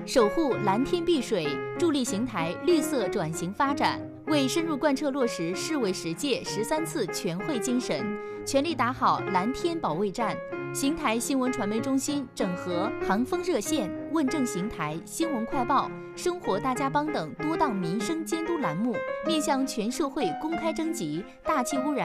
守护蓝天碧水，助力邢台绿色转型发展。为深入贯彻落实市委10届13次全会精神，全力打好蓝天保卫战。邢台新闻传媒中心整合航风热线、问政邢台、新闻快报、生活大家帮等多档民生监督栏目，面向全社会公开征集大气污染